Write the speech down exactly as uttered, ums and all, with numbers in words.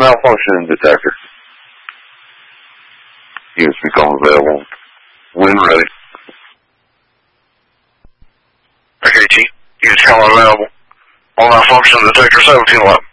malfunction detector. Units become available when ready. Okay, Chief. Units come available. All malfunction detector seventeen eleven.